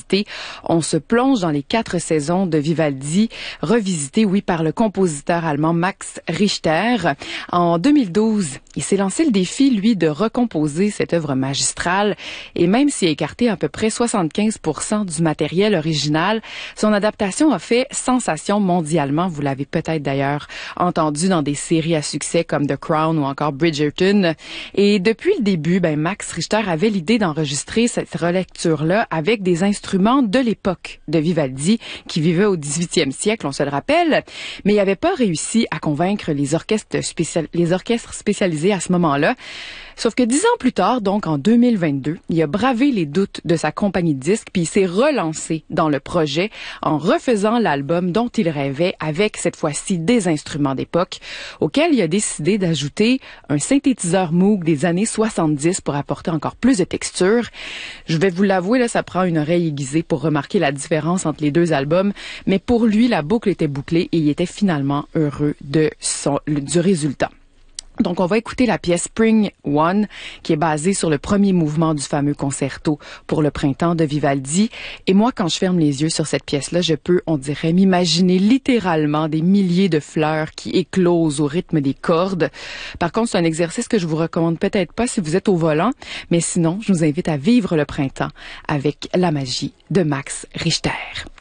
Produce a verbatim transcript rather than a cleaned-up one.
visiter. On se plonge dans les quatre saisons de Vivaldi, revisitées, oui, par le compositeur allemand Max Richter. En deux mille douze, il s'est lancé le défi, lui, de recomposer cette œuvre magistrale. Et même s'il a écarté à peu près soixante-quinze pour cent du matériel original, son adaptation a fait sensation mondialement. Vous l'avez peut-être d'ailleurs entendu dans des séries à succès comme The Crown ou encore Bridgerton. Et depuis le début, ben, Max Richter avait l'idée d'enregistrer cette relecture-là avec des instruments de l'époque de Vivaldi, qui vivait au dix-huitième siècle, on se le rappelle. Mais il n'avait pas réussi à convaincre les orchestres, spécial... les orchestres spécialisés à ce moment-là. Sauf que dix ans plus tard, donc en deux mille vingt-deux, il a bravé les doutes de sa compagnie de disques, puis il s'est relancé dans le projet en refaisant l'album dont il rêvait avec cette fois-ci des instruments d'époque, auquel il a décidé d'ajouter un synthétiseur Moog des années soixante-dix pour apporter encore plus de texture. Je vais vous l'avouer, là, ça prend une oreille aiguisée pour remarquer la différence entre les deux albums, mais pour lui, la boucle était bouclée et il était finalement heureux de son, du résultat. Donc, on va écouter la pièce Spring One, qui est basée sur le premier mouvement du fameux concerto pour le printemps de Vivaldi. Et moi, quand je ferme les yeux sur cette pièce-là, je peux, on dirait, m'imaginer littéralement des milliers de fleurs qui éclosent au rythme des cordes. Par contre, c'est un exercice que je vous recommande peut-être pas si vous êtes au volant, mais sinon, je vous invite à vivre le printemps avec la magie de Max Richter.